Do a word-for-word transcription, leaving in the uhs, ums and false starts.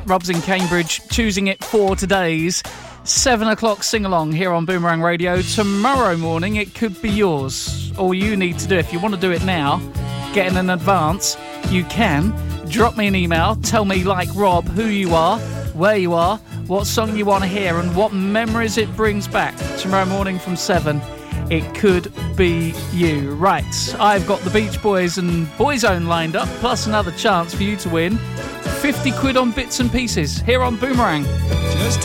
Rob's in Cambridge, choosing it for today's seven o'clock sing-along here on Boomerang Radio. Tomorrow morning, it could be yours. All you need to do, if you want to do it now, get in advance, you can. Drop me an email, tell me, like Rob, who you are, where you are, what song you want to hear, and what memories it brings back. Tomorrow morning from seven, it could be you. Right, I've got the Beach Boys and Boyzone lined up, plus another chance for you to win fifty quid on bits and pieces here on Boomerang. Just